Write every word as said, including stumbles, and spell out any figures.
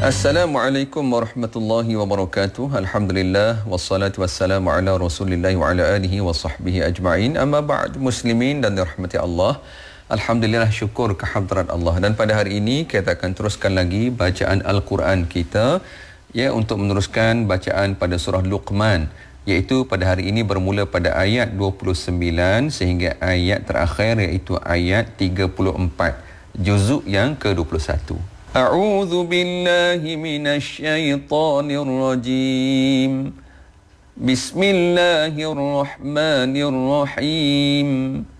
Assalamualaikum warahmatullahi wabarakatuh. Alhamdulillah wassalatu wassalamu ala Rasulillah wa ala alihi wa sahbihi ajma'in. Amma ba'd, muslimin dan dirahmati Allah. Alhamdulillah, syukur kehadrat Allah. Dan pada hari ini kita akan teruskan lagi bacaan Al-Quran kita, ya, untuk meneruskan bacaan pada surah Luqman, iaitu pada hari ini bermula pada ayat dua puluh sembilan sehingga ayat terakhir, iaitu ayat tiga puluh empat, juzuk yang ke dua puluh satu. A'udzu billahi minasy syaithanir rajim. Bismillahirrahmanirrahim.